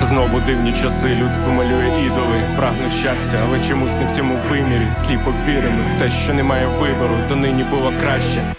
Знову дивні часи, людство малює ідоли, прагнуть щастя, але чомусь не в цьому вимірі. Сліпо віримо в те, що немає вибору, донині було краще.